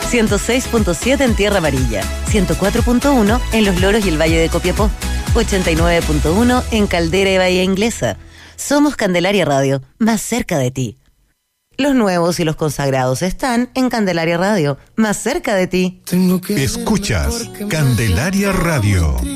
106.7 en Tierra Amarilla, 104.1 en Los Loros y el Valle de Copiapó, 89.1 en Caldera y Bahía Inglesa. Somos Candelaria Radio, más cerca de ti. Los nuevos y los consagrados están en Candelaria Radio, más cerca de ti. Escuchas Candelaria Radio.